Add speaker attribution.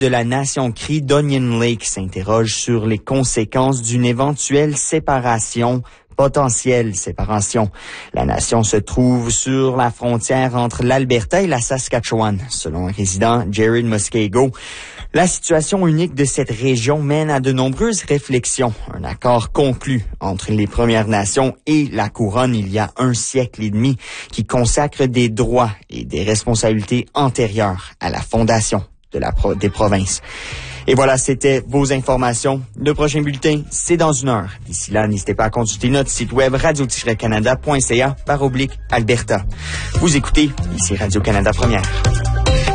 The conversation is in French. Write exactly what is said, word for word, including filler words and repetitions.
Speaker 1: de la nation Cri d'Onion Lake s'interroge sur les conséquences d'une éventuelle séparation, potentielle séparation. La nation se trouve sur la frontière entre l'Alberta et la Saskatchewan. Selon un résident, Jared Muskego, la situation unique de cette région mène à de nombreuses réflexions. Un accord conclu entre les Premières Nations et la Couronne il y a un siècle et demi qui consacre des droits et des responsabilités antérieures à la fondation de la pro- des provinces. Et voilà, c'était vos informations. Le prochain bulletin, c'est dans une heure. D'ici là, n'hésitez pas à consulter notre site web radio tiret canada point c a par oblique Alberta. Vous écoutez, ici Radio-Canada Première.